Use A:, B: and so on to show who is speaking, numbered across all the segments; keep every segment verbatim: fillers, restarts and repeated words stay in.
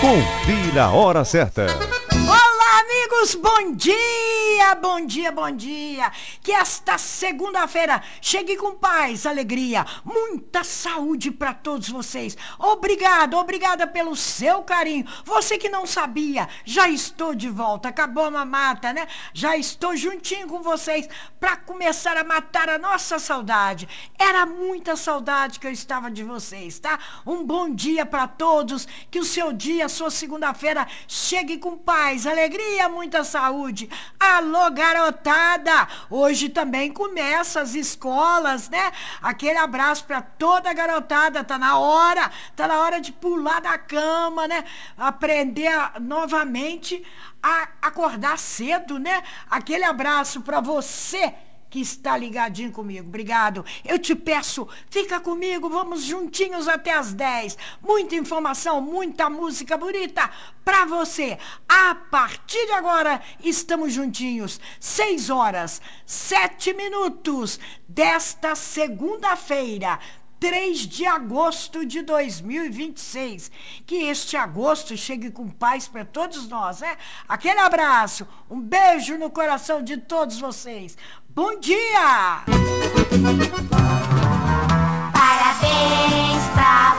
A: Confira a hora certa.
B: Olá, amigos, bom dia, bom dia, bom dia. Que esta segunda-feira chegue com paz, alegria, muita saúde para todos vocês. Obrigado, obrigada pelo seu carinho. Você que não sabia, já estou de volta. Acabou a mamata, né? Já estou juntinho com vocês para começar a matar a nossa saudade. Era muita saudade que eu estava de vocês, tá? Um bom dia para todos. Que o seu dia, a sua segunda-feira chegue com paz, alegria, muita saúde. Alô, garotada! Hoje também começa as escolas, né? Aquele abraço para toda a garotada. Tá na hora, tá na hora de pular da cama, né? Aprender a, novamente a acordar cedo, né? Aquele abraço para você que está ligadinho comigo. Obrigado. Eu te peço, fica comigo, vamos juntinhos até as dez. Muita informação, muita música bonita para você. A partir de agora, estamos juntinhos. Seis horas, sete minutos desta segunda-feira, três de agosto de dois mil e vinte e seis. Que este agosto chegue com paz para todos nós, né? Aquele abraço, um beijo no coração de todos vocês. Bom dia!
C: Parabéns pra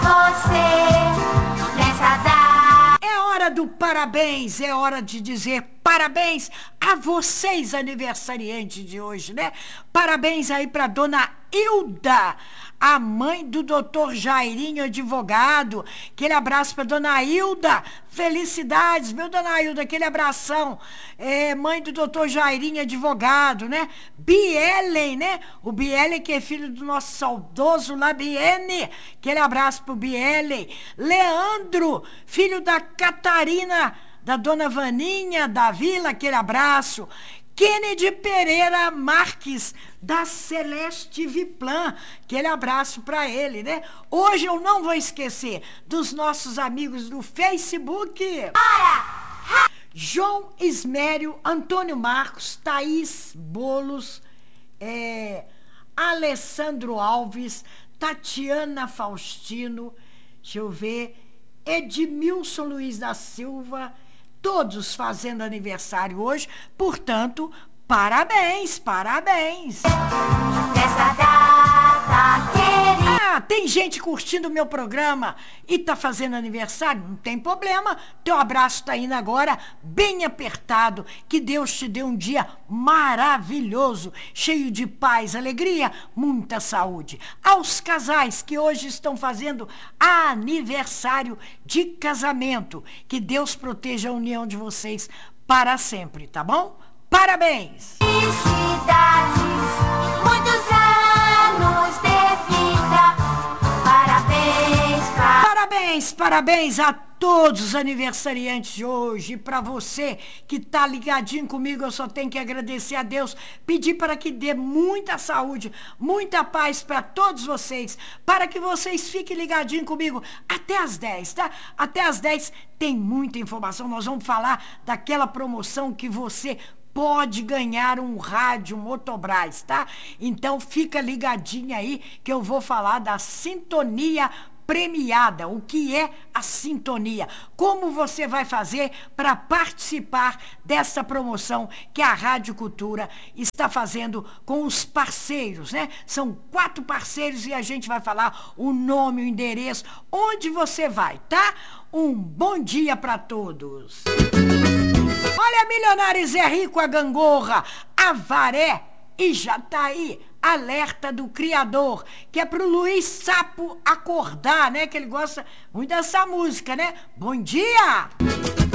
C: você nessa data.
B: É hora do parabéns, é hora de dizer parabéns a vocês, aniversariantes de hoje, né? Parabéns aí pra dona Hilda, a mãe do doutor Jairinho, advogado. Aquele abraço para dona Hilda. Felicidades, viu, dona Hilda? Aquele abração. É, mãe do doutor Jairinho, advogado, né? Bielen, né? O Bielen, que é filho do nosso saudoso Labiene. Aquele abraço pro Bielen. Leandro, filho da Catarina, da dona Vaninha, da Vila. Aquele abraço. Kennedy Pereira Marques, da Celeste Viplan, aquele abraço para ele, né? Hoje eu não vou esquecer dos nossos amigos do Facebook.
C: Bora!
B: João Ismério, Antônio Marcos, Thaís Bolos, é, Alessandro Alves, Tatiana Faustino, deixa eu ver, Edmilson Luiz da Silva, todos fazendo aniversário hoje, portanto, parabéns, parabéns.
C: Nessa data querida.
B: Ah, tem gente curtindo o meu programa e tá fazendo aniversário? Não tem problema, teu abraço tá indo agora bem apertado. Que Deus te dê um dia maravilhoso, cheio de paz, alegria, muita saúde. Aos casais que hoje estão fazendo aniversário de casamento, que Deus proteja a união de vocês para sempre, tá bom? Parabéns!
C: Felicidades, muitos anos de vida. Parabéns pra...
B: Parabéns, parabéns a todos os aniversariantes de hoje. Para você que tá ligadinho comigo, eu só tenho que agradecer a Deus, pedir para que dê muita saúde, muita paz para todos vocês, para que vocês fiquem ligadinho comigo até as dez, tá? Até as dez tem muita informação. Nós vamos falar daquela promoção que você pode ganhar um rádio Motobras, tá? Então fica ligadinho aí que eu vou falar da sintonia premiada. O que é a sintonia? Como você vai fazer para participar dessa promoção que a Rádio Cultura está fazendo com os parceiros, né? São quatro parceiros e a gente vai falar o nome, o endereço, onde você vai, tá? Um bom dia para todos. Olha, Milionários é Rico, a Gangorra, Avaré e Jataí. Alerta do Criador, que é pro Luiz Sapo acordar, né? Que ele gosta muito dessa música, né? Bom dia!